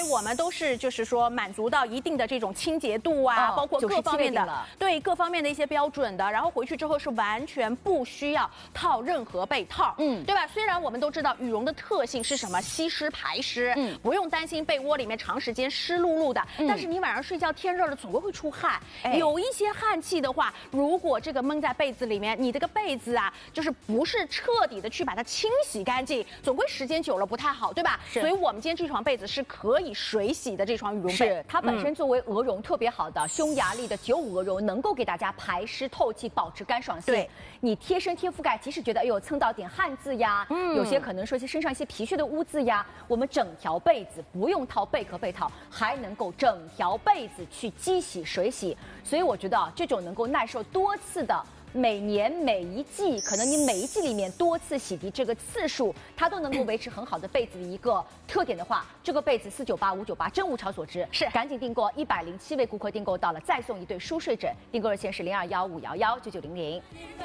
我们都是就是说满足到一定的这种清洁度啊，包括各方面的各方面的一些标准的，然后回去之后是完全不需要套任何被套，对吧？虽然我们都知道羽绒的特性是什么，吸湿排湿，不用担心被窝里面长时间湿漉漉的，但是你晚上睡觉天热了总归会出汗，有一些汗气的话，如果这个闷在被子里面，你这个被子啊，就是不是彻底的去把它清洗干净，总归时间久了不太好，对吧？所以我们今天这床被子是可以水洗的这床羽绒被， 是它本身作为鹅绒特别好的匈牙利的95鹅绒，能够给大家排湿透气，保持干爽性。对，你贴身贴覆盖，即使觉得哎呦蹭到点汗渍呀，有些可能说是身上一些皮屑的污渍呀，我们整条被子不用套贝壳被套，还能够整条被子去机洗水洗，所以我觉得啊，这种能够耐受多次的。每年每一季，可能你每一季里面多次洗涤这个次数，它都能够维持很好的被子的一个特点的话，这个被子498、598真物超所值。是，赶紧订购，107位顾客订购到了，再送一对舒睡枕，订购热线是0215119900。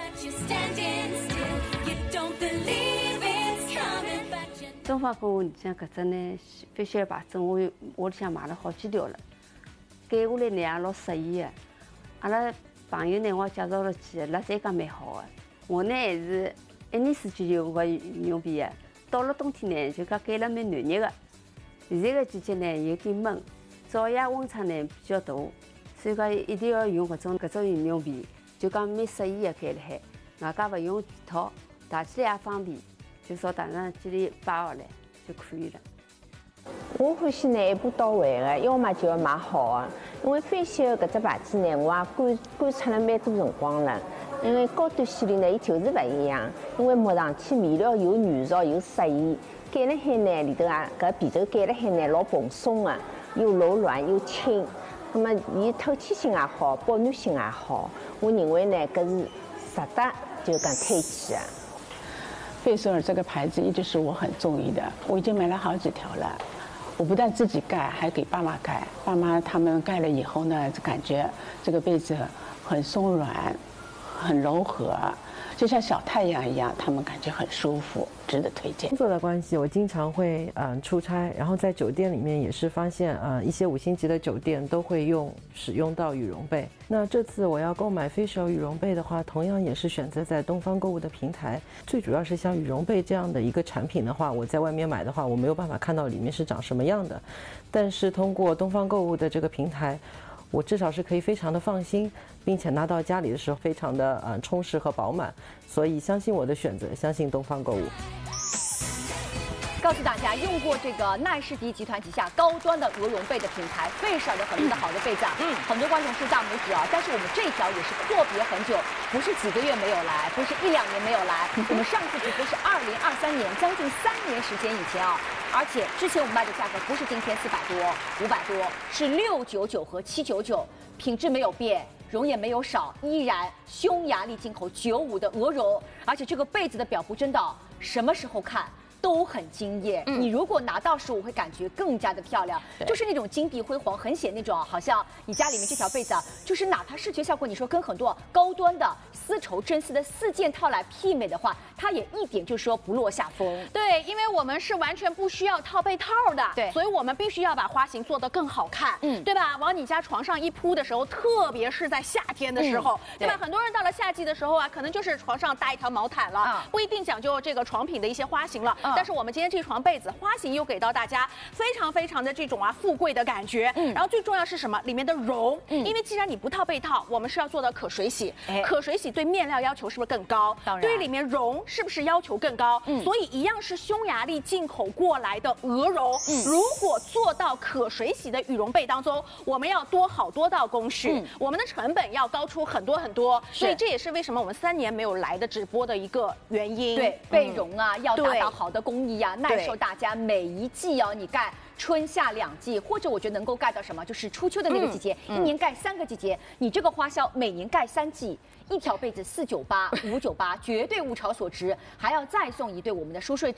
东方购物里向搿只呢，飞雪牌子我屋里向买了好几条了，改下来呢也老适意的，阿拉。朋友呢，我介绍了几个，侪讲蛮好的。我呢还是1年4季就用个羽绒被的，到了冬天呢就讲改了蛮暖热的。现在个季节呢有点闷，早夜温差呢比较大，所以讲一定要用搿种羽绒被，就讲蛮适宜的改了海，外加勿用皮套，汏起来也方便，就少汏上几粒摆下来就可以了。 我欢喜呢一步到位的，要么就要买好的。因为飞雪搿只牌子呢，我也观察了蛮多辰光了。因为高端系列呢，伊就是勿一样。因为摸上去面料又软熟又适宜，盖了海呢里头啊，搿被头盖了海呢老蓬松的，又柔软又轻。那么伊透气性也好，保暖性也好，我认为呢搿是值得就讲推荐的。 贝索尔这个牌子一直是我很中意的，我已经买了好几条了。我不但自己盖，还给爸妈盖。爸妈他们盖了以后呢，感觉这个被子很松软，很柔和，就像小太阳一样，他们感觉很舒服，值得推荐。 工作的关系，我经常会出差，然后在酒店里面也是发现一些5星级的酒店都会使用到羽绒被。那这次我要购买Fisher羽绒被的话，同样也是选择在东方购物的平台。最主要是像羽绒被这样的一个产品的话，我在外面买的话，我没有办法看到里面是长什么样的。但是通过东方购物的这个平台，我至少是可以非常的放心，并且拿到家里的时候非常的充实和饱满。所以相信我的选择，相信东方购物。 告诉大家，用过这个奈士迪集团旗下高端的鹅绒被的品牌Fisher的很多的好的被子啊，很多观众是大拇指啊，但是我们这条也是阔别很久，不是几个月没有来，不是1-2年没有来，我们上次直播是2023年，将近3年时间以前啊，而且之前我们卖的价格不是今天400多、500多，是699和799，品质没有变。绒也没有少，依然匈牙利进口95的鹅绒，而且这个被子的表布真的什么时候看都很惊艳。你如果拿到时，我会感觉更加的漂亮，就是那种金碧辉煌，很显那种好像你家里面这条被子啊，就是哪怕视觉效果你说跟很多高端的丝绸真丝的4件套来媲美的话，它也一点就是说不落下风。 对，因为我们是完全不需要套被套的，对，所以我们必须要把花型做得更好看，对吧？往你家床上一铺的时候，特别是在夏天的时候，对吧？很多人到了夏季的时候啊，可能就是床上搭一条毛毯了，不一定讲究这个床品的一些花型了。但是我们今天这床被子花型又给到大家非常的这种富贵的感觉。然后最重要是什么？里面的绒，因为既然你不套被套，我们是要做到可水洗，可水洗对面料要求是不是更高？当然，对里面绒是不是要求更高？所以一样是匈牙利进口过来的鹅绒，如果做到可水洗的羽绒被当中，我们要多好多道工序，我们的成本要高出很多很多。所以这也是为什么我们3年没有来的直播的一个原因。 对，被绒啊要达到好的工艺啊，耐受大家每一季哦，你盖春夏2季，或者我觉得能够盖到什么，就是初秋的那个季节，一年盖3个季节，你这个花销每年盖3季，一条被子498、598，绝对物超所值，还要再送一对我们的舒睡枕。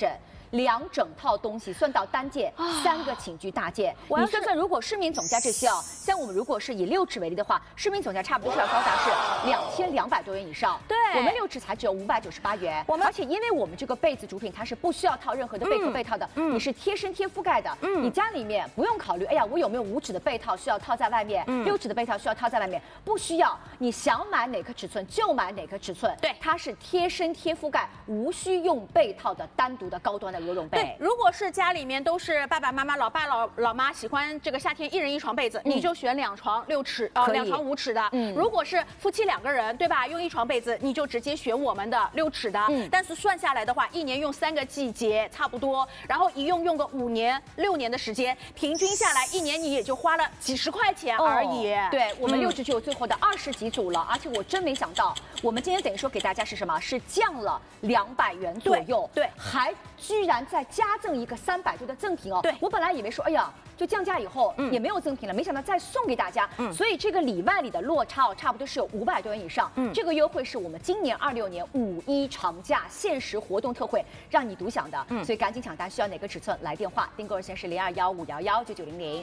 2整套东西，算到单件3个寝具大件。你算算，如果市面总价这些啊，像我们如果是以6尺为例的话，市面总价差不多是要高达是2200多元以上。 对， 我们6尺才只有598元。而且因为我们这个被子主品它是不需要套任何的贝壳被套的，你是贴身贴覆盖的，你家里面不用考虑，哎呀，我有没有5尺的被套需要套在外面，6尺的被套需要套在外面，不需要，你想买哪个尺寸就买哪个尺寸。对，它是贴身贴覆盖，无需用被套的单独的高端的鹅绒被。 对，如果是家里面都是爸爸妈妈、老爸老妈喜欢这个夏天1人1床被子，你就选2床6尺，2床5尺的。如果是夫妻2个人，对吧？用1床被子，你就直接选我们的6尺的。但是算下来的话，1年用3个季节差不多，然后一用个5年、6年的时间，平均下来1年你也就花了几十块钱而已。 对，我们6尺就有最后的20几组了，而且我真没想到，我们今天等于说给大家是什么？是降了200元左右， 对， 还居然再加赠一个300多的赠品哦。 对， 我本来以为说，哎呀，就降价以后也没有赠品了，没想到再送给大家。所以这个里外里的落差差不多是有500多元以上。这个优惠是我们今年26年5·1长假限时活动特惠，让你独享的。所以赶紧抢单，需要哪个尺寸来电话，订购热线是0215119900。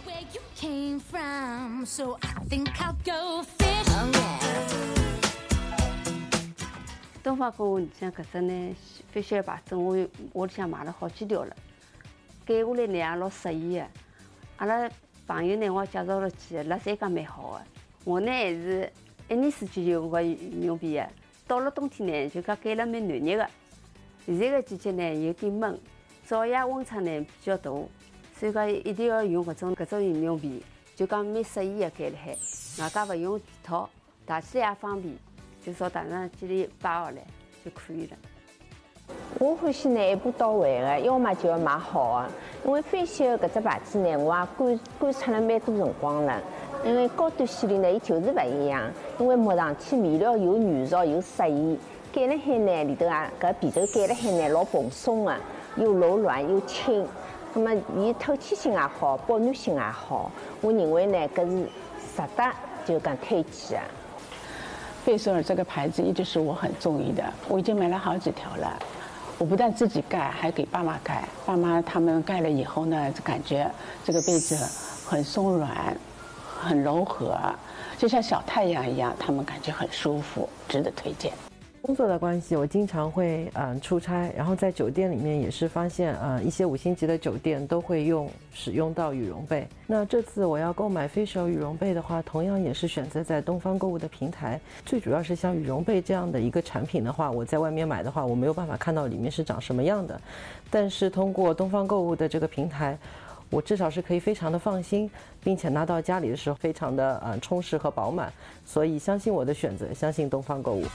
东方购物像搿只呢，飞雪牌子我屋里向买了好几条了，改下来呢也老适意的。阿拉朋友呢，我介绍了几个，侪讲蛮好的。我呢还是1年4季就用过羽绒被的，到了冬天呢就讲改了蛮暖热的。现在个季节呢有点闷，早夜温差呢比较大，所以讲一定要用搿种羽绒被，就讲蛮适意的改了海，外加勿用被套，汏起来也方便。就少打上几粒扒下来就可以了。 我欢喜呢一步到位的，要么就要买好的。因为飞雪搿只牌子呢，我也观察了蛮多辰光了。因为高端系列呢，伊就是勿一样。因为摸上去面料又软熟又适意，盖了海呢里头啊，搿被头盖了海呢老蓬松的，又柔软又轻。那么伊透气性也好，保暖性也好，我认为呢搿是值得就讲推荐的。 贝索尔这个牌子一直是我很中意的，我已经买了好几条了。我不但自己盖，还给爸妈盖。爸妈他们盖了以后呢，感觉这个被子很松软，很柔和，就像小太阳一样，他们感觉很舒服，值得推荐。 工作的关系，我经常会出差，然后在酒店里面也是发现一些5星级的酒店都会使用到羽绒被。那这次我要购买Facial羽绒被的话，同样也是选择在东方购物的平台。最主要是像羽绒被这样的一个产品的话，我在外面买的话，我没有办法看到里面是长什么样的。但是通过东方购物的这个平台，我至少是可以非常的放心，并且拿到家里的时候非常的充实和饱满。所以相信我的选择，相信东方购物。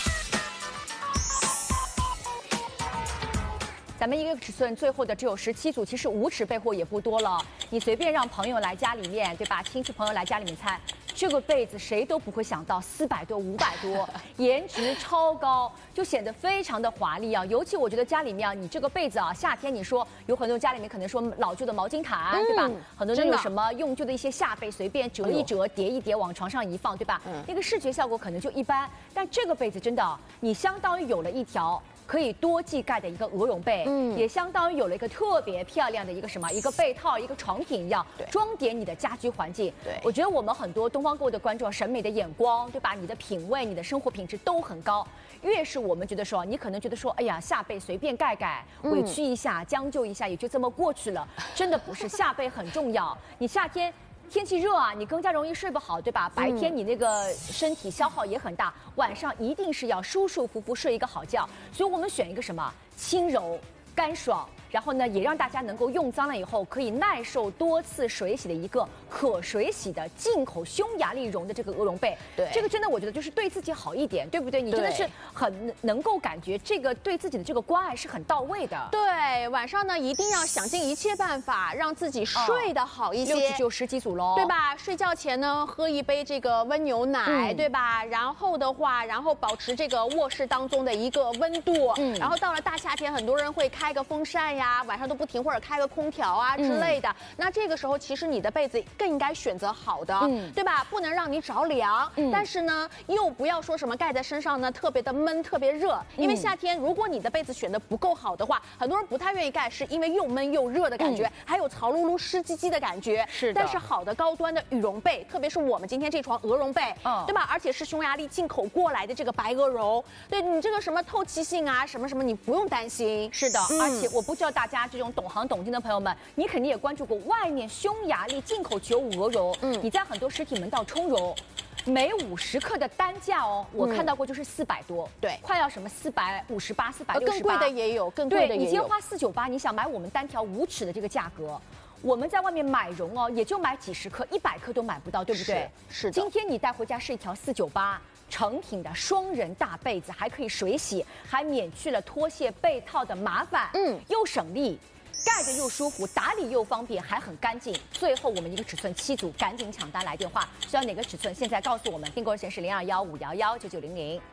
咱们一个尺寸最后的只有17组，其实5尺备货也不多了。你随便让朋友来家里面，对吧？亲戚朋友来家里面参，这个被子谁都不会想到400多、500多，颜值超高，就显得非常的华丽啊。尤其我觉得家里面啊，你这个被子啊，夏天你说有很多家里面可能说老旧的毛巾毯，对吧？很多人有什么用旧的一些下被，随便折一折、叠一叠往床上一放，对吧？那个视觉效果可能就一般，但这个被子真的，你相当于有了一条可以多季盖的一个鹅绒被，也相当于有了一个特别漂亮的一个什么，一个被套，一个床品一样，装点你的家居环境。对，我觉得我们很多东方购物的观众审美的眼光，对吧？你的品味、你的生活品质都很高。越是我们觉得说，你可能觉得说，哎呀，下被随便盖盖，委屈一下、将就一下，也就这么过去了。真的不是，下被很重要。你夏天天气热啊，你更加容易睡不好，对吧？白天你那个身体消耗也很大，晚上一定是要舒舒服服睡一个好觉。所以我们选一个什么轻柔、干爽，然后呢也让大家能够用脏了以后可以耐受多次水洗的一个可水洗的进口匈牙利绒的这个鹅绒被。对，这个真的我觉得就是对自己好一点，对不对？你真的是很能够感觉这个对自己的这个关爱是很到位的。 对，晚上呢一定要想尽一切办法让自己睡得好一些。 6就10几组喽， 对吧？睡觉前呢喝一杯这个温牛奶，对吧？然后的话，保持这个卧室当中的一个温度。然后到了大夏天，很多人会开个风扇呀。 呀，晚上都不停，或者开个空调啊之类的。那这个时候其实你的被子更应该选择好的，对吧？不能让你着凉，但是呢又不要说什么盖在身上呢特别的闷、特别热，因为夏天如果你的被子选的不够好的话，很多人不太愿意盖，是因为又闷又热的感觉，还有潮漉漉、湿唧唧的感觉。是的。但是好的高端的羽绒被，特别是我们今天这床鹅绒被，对吧？而且是匈牙利进口过来的这个白鹅绒，对你这个什么透气性啊，什么什么，你不用担心。 是的，而且我不知道大家这种懂行懂经的朋友们，你肯定也关注过外面匈牙利进口95鹅绒，你在很多实体门道充绒。每50克的单价哦，我看到过就是400多，对，快要什么458、468， 更贵的也有，更贵的也有。 对，你今天花498，你想买我们单条5尺的这个价格，我们在外面买绒哦，也就买几十克，100克都买不到，对不对？ 是的。 今天你带回家是一条498。成品的双人大被子，还可以水洗，还免去了脱卸被套的麻烦，又省力，盖着又舒服，打理又方便，还很干净。最后我们一个尺寸7组，赶紧抢单来电话，需要哪个尺寸？现在告诉我们，订购热线是0215119900。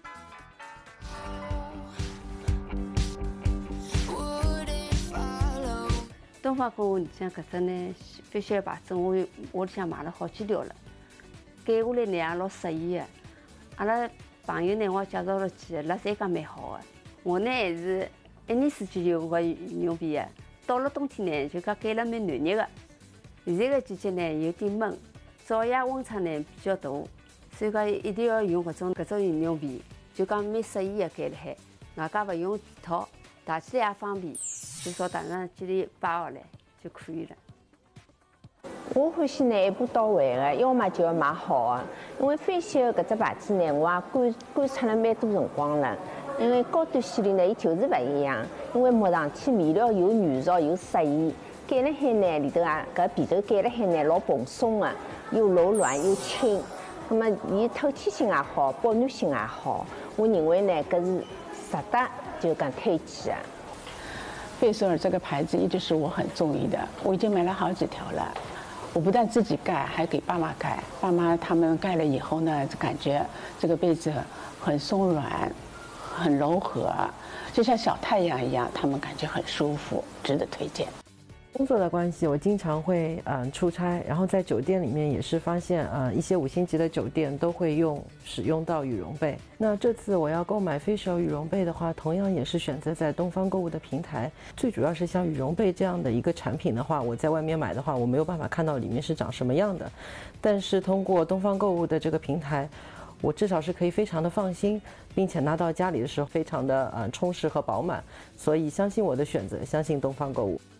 东方购物里向搿只呢，飞雪牌子，我屋里向买了好几条了，盖下来呢也老适意的。阿拉朋友呢，我介绍了几个，辣侪讲蛮好的。我呢还是1年4季用过羽绒被的，到了冬天呢就讲盖了蛮暖热的。现在个季节呢有点闷，早夜温差呢比较大，所以讲一定要用搿种羽绒被，就讲蛮适宜的盖辣海，外加勿用皮套，汏起来也方便，至少汏上几粒8号来就可以了。 我欢喜呢一步到位的，要么就要买好的。因为飞雪搿只牌子呢，我也观察了蛮多辰光了。因为高端系列呢，伊就是勿一样。因为摸上去面料又软熟又适宜，盖辣海呢里头啊，搿被头盖辣海呢老蓬松的，又柔软又轻。那么伊透气性也好，保暖性也好，我认为呢搿是值得就讲推荐的。 贝索尔这个牌子一直是我很中意的，我已经买了好几条了。我不但自己盖，还给爸妈盖。爸妈他们盖了以后呢，感觉这个被子很松软，很柔和，就像小太阳一样，他们感觉很舒服，值得推荐。 工作的关系，我经常会出差，然后在酒店里面也是发现一些5星级的酒店都会使用到羽绒被。那这次我要购买Fisher羽绒被的话，同样也是选择在东方购物的平台。最主要是像羽绒被这样的一个产品的话，我在外面买的话，我没有办法看到里面是长什么样的。但是通过东方购物的这个平台，我至少是可以非常的放心，并且拿到家里的时候非常的充实和饱满。所以相信我的选择，相信东方购物。